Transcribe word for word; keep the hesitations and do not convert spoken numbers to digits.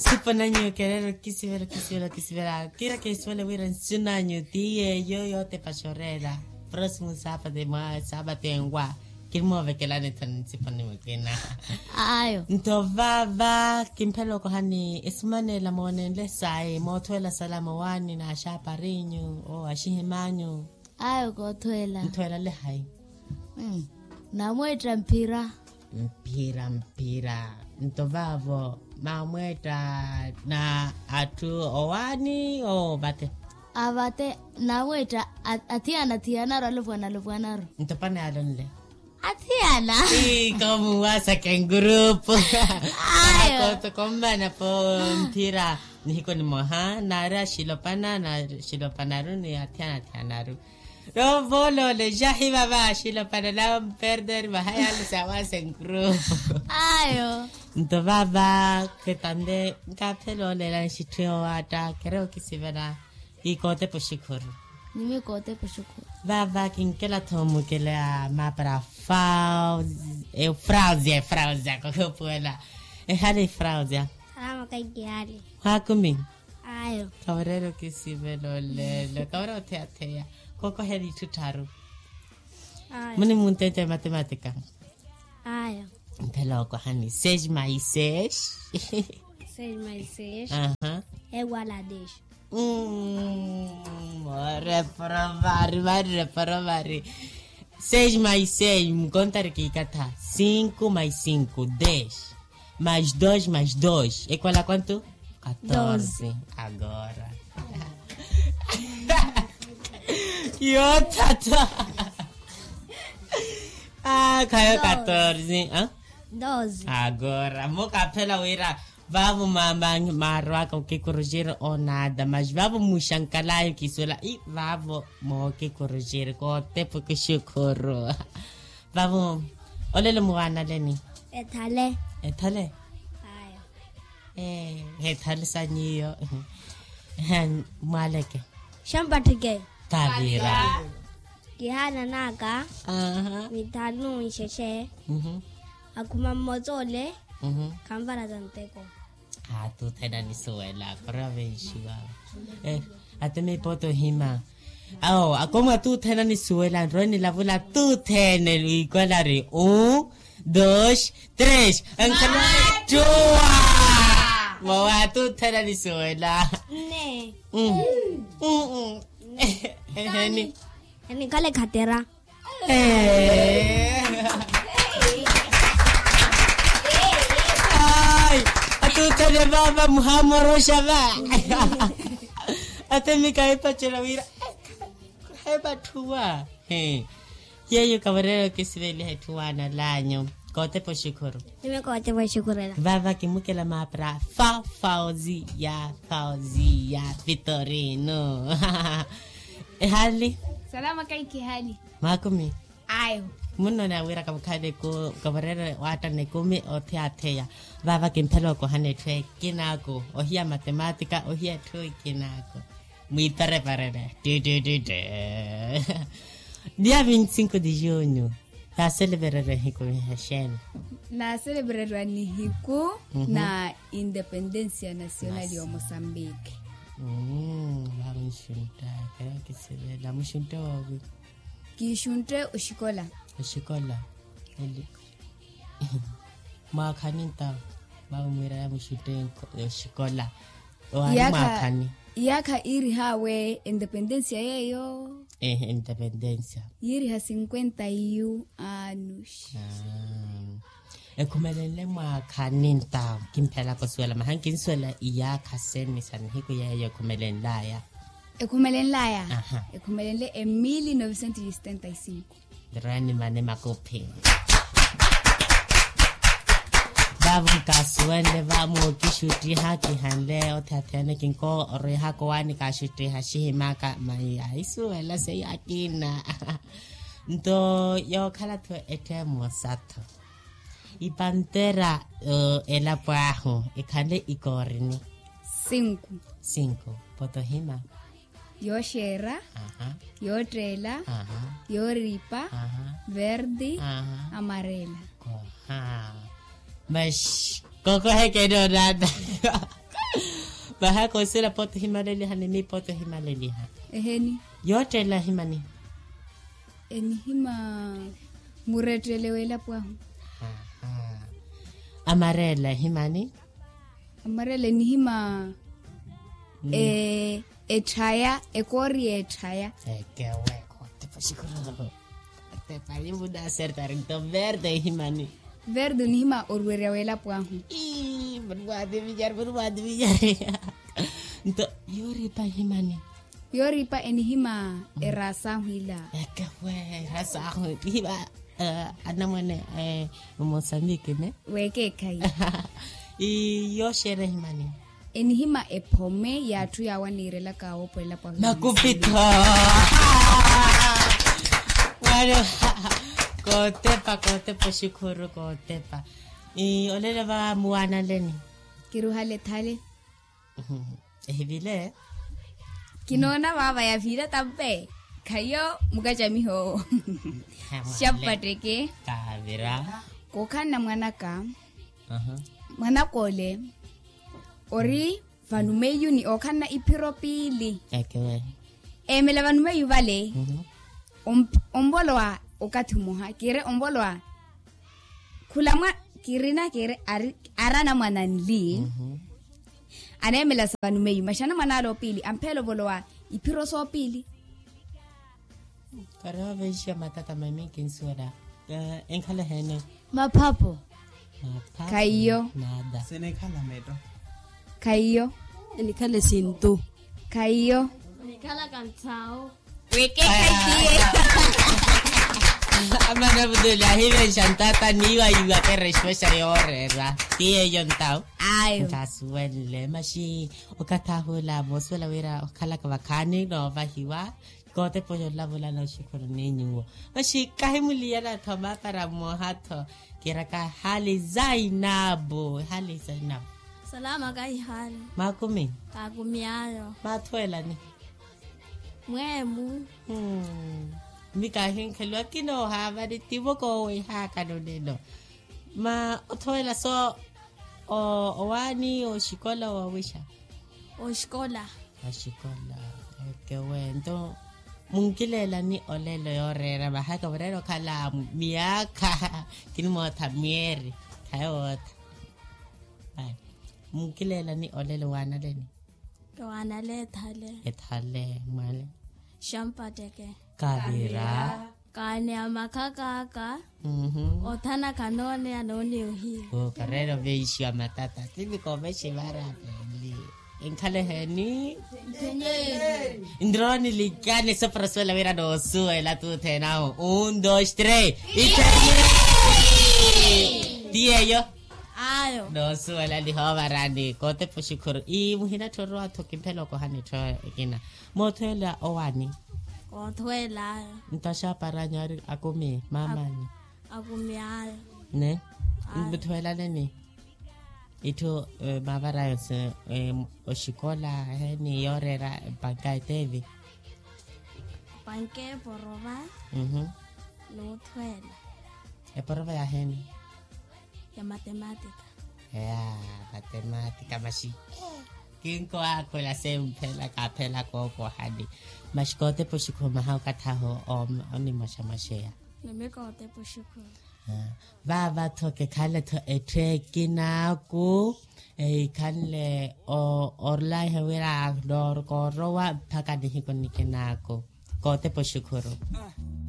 Sipananyo querer quisiera quisiera quisiera quiera que suele ver en su año día yo yo te pachorera próximo sábado de más sábado en gua que mueve que la neta sipananyo kena ayo nto baba kimpelo ko hani ismane la mone le sai moto la salama wani na shaparinyo o ashihimanyo ayo ko twela ntoela le hai mm na mweta mpira mpira mpira nto bavo mamweta na atu owani o bate abate na mweta atiana tiana ralofana lofana ntopane alonle atiana y como wasa en grupo ayo ko kombana po mpira niko ni moha nara shilopana na shilopana ru ni atiana atiana ru no bolo le jahi baba shilopana la perder bahaya le sawas en grupo ayo nto baba que tande kapelo le la shitio ata creo que se verá y kote po shikuru nimi kote po shukuru baba kinkela tomu que la ma para fau eu fraude fraude ko puela e hali fraude salama kai gihali hakumi ayo kawarero que se velo le le kawara te atea koko heli tutaru ayo muni muntete matemática ayo pelo ko hani seis mais seis seis mais seis aha é igual a dez. Hum, ora provar, vai provar. seis mais seis, me contar aqui, cata. cinco mais cinco, dez. Mais dois mais dois. É qual a quanto? quatorze. Agora. E outra. Ah, caiu quatorze. Hã? doze. Agora, mo capela uira. Vamos mamar marroca o que corrigir ou nada, mas vamos muxancalaio que isso lá e vamos mo que corrigir com o tempo que chocoro. Vamos, olha le moana leni. Etale. Etale. Ayo. Eh, etale sanio. Han maleke. Shambatike. Tabira. Gihana naga. Aha. Mitanu isheshe. Mhm. Akuma mozole. Mhm. Kambara zanteko. Ah, tu tena ni suela, provincia. Eh, ateme poto hima. Oh, como tu tena ni suela, roni la vula tu tena y colari. Un, dos, tres. Ancana chua. Moa tu tena ni suela. Ne. Mm. Mm. Eh, ni. Ni kale katera. Eh. Tu te baba Muhammad Roshava. Atemi kai pa chelawira. Hai ba tua. He. Ye yo cabrero que se vele hai tua na lanyo. Kote po shukuru. Nime kote po shukuru. Baba que mukela ma pra fa Fauzia, Fauzia Vitorino. E hali? Salama kai ki hali. Makumi. Ayo. Muno na wira ka kade ko kabarere wata ne kumi o te atea baba kimpelo ko hane tre kinako o hia matematika o hia tre kinako mi pare pare de de de de dia veinticinco de junho la celebrare hiko hashena La celebrarwa ni hiku na Independencia Nacional ya Mozambique. mm la mushunta creo que se la mushunta wa Kishunte ushikola. Shikola eli makaninta bawumira ya mushute shikola o makani Yaka iri hawe Independencia yeyo eh independencia iri ha cincuenta yu anos. ah e kumelele makaninta kimpela kosuela mahankin suela iya kaseni sana hiku ya ya kumelenda ya Ekumelen laya. Aha. Ekumelen en mil novecientos setenta y cinco. Drani mane makopi. Babu kasuende vamo kishuti haki hanle o tatene kinko ore hako wani kashuti hashi maka mai aisu ela se yakina. Ndo yo kala to etemo sato. Ipantera uh, ela paho ikande ikorini. Cinco. Cinco. Potohima. Yo shera. Ajá. Yo trela. Ajá. Yo ripa. Ajá. Verde. Ajá. Amarela. Ajá. Mas coco é que não nada. baha ko sila poto himaleli hani mi poto himaleli ha eheni yote la himani enihima muretelewela pwaho amarela himani amarele nihima mm. e echaya ekori echaya ekewe kote pashikuro te palimu da certa rinto verde himani verde nihima orwerewela pwaho i berwadi bijar berwadi bijar nto yori pa himani yori pa enihima mm. erasa hila ekewe rasa hiba uh, anamone eh Mozambique ne weke kai i yo shere himani enihima epome ya tu ya wanirela ka opela pa nakupita wale kotepa kotepa shukuru kotepa i olele ba muana leni kiruhale thale ehibile kinona baba ya vila tampe kayo mugajami ho shapateke kavira kokana mwanaka aha mwana kole ori vanumeyu ni okana ipiropili ekewe emela vanumeyu vale mhm ombolwa okathumuha kire ombolwa kulamwa kirina kire arana mwananli mhm anemela vanumeyu mashana manalo pili ampelo bolwa ipiro so pili karawa veisha matata mami kinsuara enkhala hene Mapapo. Kayo. Nada. Senekala meto. Kayo. Enikale sinto. Kayo. Enikala kantao. Weke kayo. Amana budula hive shantata niwa yuwa ke reshwesha yorera. Tie yontao. Ayo. Kasuele mashi okatahula boswela wera kala kavakani no vahiwa. Kote po la bola no shukuru ninyo. Mashi kahimulia na thoma para mohato. Kira ka hali Zainabu, hali Zainabu. Salama kai hali. Makumi. Kagumiayo. Matwela ni. Mwemu. Hmm. Mika hinkelo kino ha bari tibo ko we ha kanodeno. Ma otwela so o owani o shikola wa wisha. O shikola. A shikola. Okay wento. Mungilela ni olelo yorera bahaka borero kala miaka kinimo tamieri kayot ai mungilela ni olelo wana leni Wana le thale. ethale male Shampa teke. kabira Kane amakaka ka. mhm Othana kanone anone uhi. o karero veishia matata tibi komeshi bara beli enkale heni Indroni ligane sopra sulla vera dosu e la tu tenao un dos tres Tie yo Ayo. dosu la di hawarani kote pushukuru i muhina toro atokimpelo ko hani tro ikina motela owani Othwela. ntasha paranyari akome mama ni Agumiayo. ne mbutwela neni ito mavara yose oshikola heni yorera bankai tevi Panke porova. mhm No thwela. e porova ya heni Ya matemática. ya matemática mashi kinko ako la sempela kapela ko ko hadi mashkote poshiko mahau kataho om oni mashamashea Nemeko te pushukuru. Baba toke kale to etekinako e kale o orlai hewera dor korowa pakadihi konikenako kote poshukuru